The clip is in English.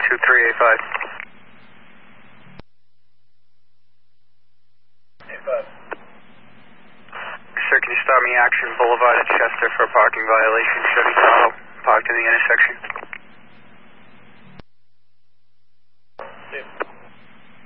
2385. Sir, can you start me Action Boulevard at Chester for a parking violation? Chevy Tahoe parked in the intersection.